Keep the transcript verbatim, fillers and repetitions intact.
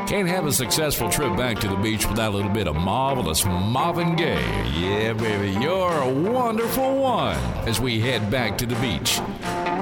Can't have a successful trip back to the beach without a little bit of marvelous Marvin Gaye. Yeah, baby, you're a wonderful one as we head back to the beach.